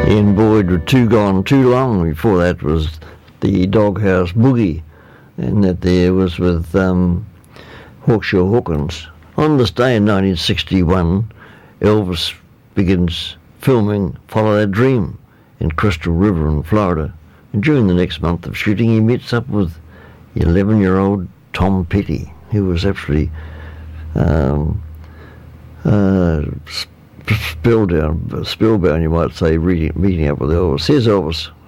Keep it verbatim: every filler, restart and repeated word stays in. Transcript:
Ian Boyd with Too Gone Too Long. Before that was the Doghouse Boogie, and that there was with um, Hawkshaw Hawkins. On this day in nineteen sixty-one, Elvis begins filming Follow That Dream in Crystal River in Florida. And during the next month of shooting, he meets up with eleven-year-old Tom Petty, who was actually um, uh, spellbound, spellbound, you might say, reading, meeting up with Elvis. Here's Elvis.